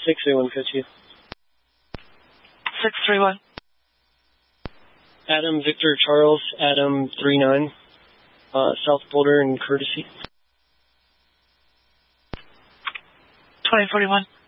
631 coach you. 631. Adam Victor Charles, Adam 39, South Boulder and Courtesy. 2041.